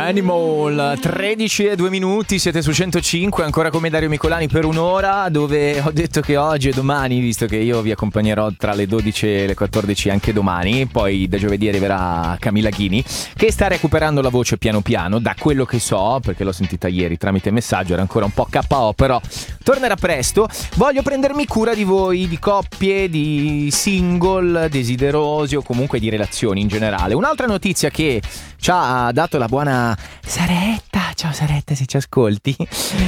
Animal, 13 e 2 minuti, siete su 105, ancora come Dario Micolani per un'ora, dove ho detto che oggi e domani, visto che io vi accompagnerò tra le 12 e le 14 anche domani, poi da giovedì arriverà Camilla Ghini, che sta recuperando la voce piano piano, da quello che so, perché l'ho sentita ieri tramite messaggio, era ancora un po' KO, però tornerà presto. Voglio prendermi cura di voi, di coppie, di single, desiderosi o comunque di relazioni in generale. Un'altra notizia che ci ha dato la buona Saretta, ciao Saretta se ci ascolti,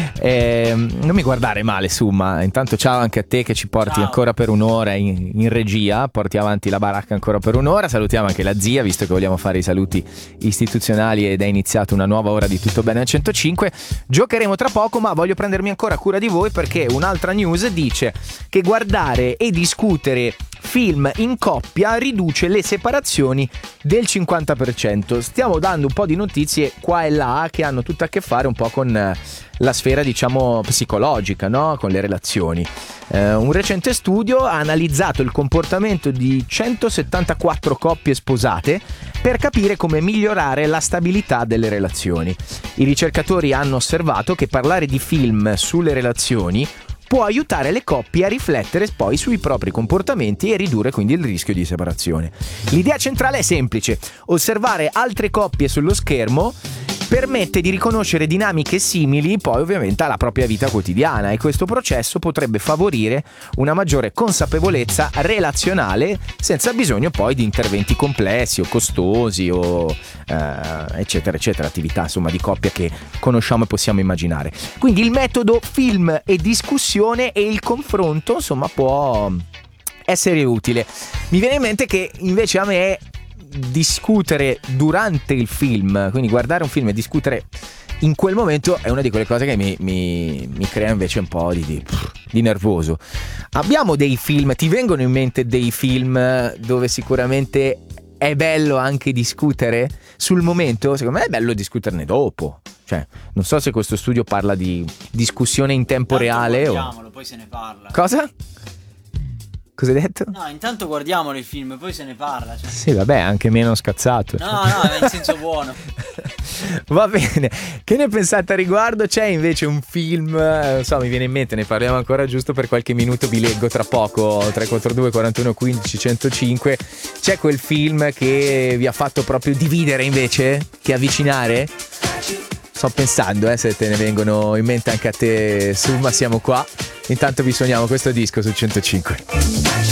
non mi guardare male su, ma intanto ciao anche a te che ci porti ancora per un'ora in regia, porti avanti la baracca ancora per un'ora. Salutiamo anche la zia, visto che vogliamo fare i saluti istituzionali ed è iniziata una nuova ora di Tutto Bene al 105. Giocheremo tra poco, ma voglio prendermi ancora cura di voi, perché un'altra news dice che guardare e discutere film in coppia riduce le separazioni del 50%. Stiamo dando un po' di notizie qua e là che hanno tutto a che fare un po' con la sfera, diciamo, psicologica, no? Con le relazioni. Un recente studio ha analizzato il comportamento di 174 coppie sposate per capire come migliorare la stabilità delle relazioni. I ricercatori hanno osservato che parlare di film sulle relazioni può aiutare le coppie a riflettere poi sui propri comportamenti e ridurre quindi il rischio di separazione. L'idea centrale è semplice: osservare altre coppie sullo schermo permette di riconoscere dinamiche simili poi ovviamente alla propria vita quotidiana, e questo processo potrebbe favorire una maggiore consapevolezza relazionale senza bisogno poi di interventi complessi o costosi o eccetera eccetera, attività insomma di coppia che conosciamo e possiamo immaginare. Quindi il metodo film e discussione e il confronto insomma può essere utile. Mi viene in mente che invece a me discutere durante il film, quindi guardare un film e discutere in quel momento, è una di quelle cose che mi crea invece un po' di nervoso. Abbiamo dei film, ti vengono in mente dei film dove sicuramente è bello anche discutere sul momento? Secondo me è bello discuterne dopo. Cioè, non so se questo studio parla di discussione in tempo reale guardiamolo, poi se ne parla. Cosa? Cosa hai detto? No, intanto guardiamolo il film e poi se ne parla, cioè. Sì, vabbè, anche meno scazzato. No, in senso buono. Va bene, che ne pensate a riguardo? C'è invece un film, non so, mi viene in mente, ne parliamo ancora giusto per qualche minuto, vi leggo tra poco, 342 41 15 105. C'è quel film che vi ha fatto proprio dividere invece, che avvicinare? Sto pensando, se te ne vengono in mente anche a te, su, ma siamo qua. Intanto vi suoniamo questo disco su 105.